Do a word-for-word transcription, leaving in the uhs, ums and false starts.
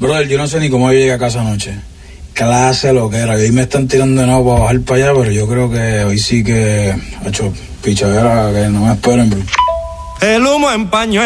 Brother, yo no sé ni cómo yo llegué a casa anoche. Clase lo que era. Hoy me están tirando de nuevo para bajar para allá, pero yo creo que hoy sí que ha hecho pichadera, que no me esperen, bro. El humo en pañuelo.